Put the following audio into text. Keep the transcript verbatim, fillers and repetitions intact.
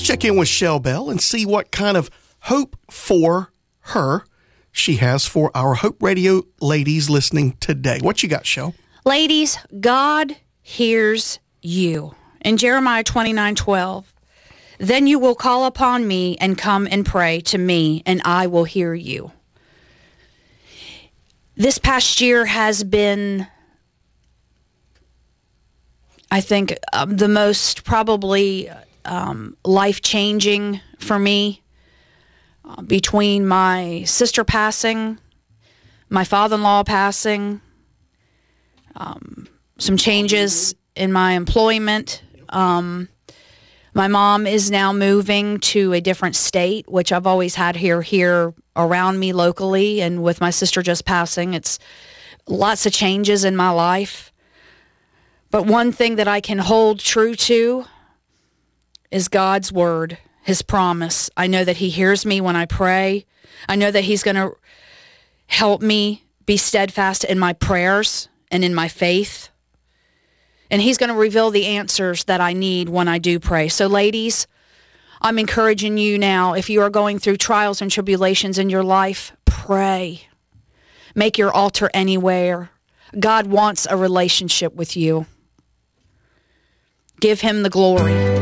check in with Shell Bell and see what kind of hope for her she has for our Hope Radio ladies listening today. What you got, Shell? Ladies, God hears you. In Jeremiah twenty-nine twelve, then you will call upon me and come and pray to me, and I will hear you. This past year has been, I think, um, the most probably um, life-changing for me. Uh, between my sister passing, my father-in-law passing, um, some changes in my employment. Um, my mom is now moving to a different state, which I've always had here, here around me locally. And with my sister just passing, it's lots of changes in my life. But one thing that I can hold true to is God's word, His promise. I know that He hears me when I pray. I know that He's going to help me be steadfast in my prayers and in my faith. And He's going to reveal the answers that I need when I do pray. So ladies, I'm encouraging you now, if you are going through trials and tribulations in your life, pray. Make your altar anywhere. God wants a relationship with you. Give Him the glory.